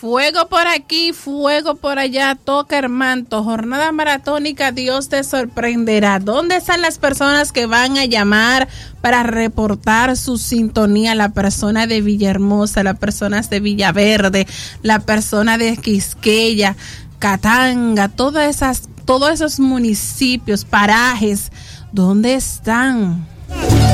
fuego por aquí, fuego por allá, toca hermanto, jornada maratónica, Dios te sorprenderá. ¿Dónde están las personas que van a llamar para reportar su sintonía? La persona de Villahermosa, las personas de Villaverde, la persona de Quisqueya, Catanga, todos esos municipios, parajes, ¿dónde están?